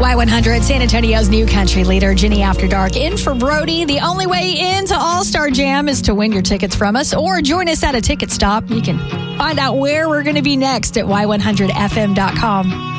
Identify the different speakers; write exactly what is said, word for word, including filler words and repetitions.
Speaker 1: Y one hundred, San Antonio's new country leader, Jenny After Dark, in for Brody. The only way into All-Star Jam is to win your tickets from us or join us at a ticket stop. You can find out where we're going to be next at Y one hundred F M dot com.